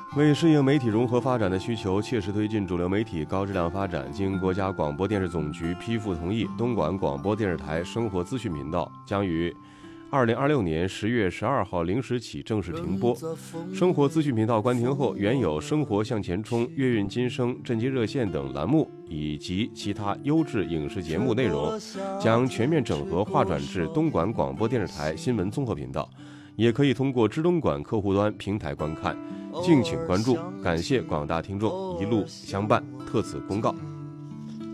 为适应媒体融合发展的需求，切实推进主流媒体高质量发展，经国家广播电视总局批复同意，东莞广播电视台生活资讯频道将于2026年10月12号0时起正式停播。生活资讯频道关停后，原有生活向前冲、粤韵今生、震惊热线等栏目以及其他优质影视节目内容将全面整合划转至东莞广播电视台新闻综合频道，也可以通过知东莞客户端平台观看，敬请关注。感谢广大听众一路相伴，特此公告。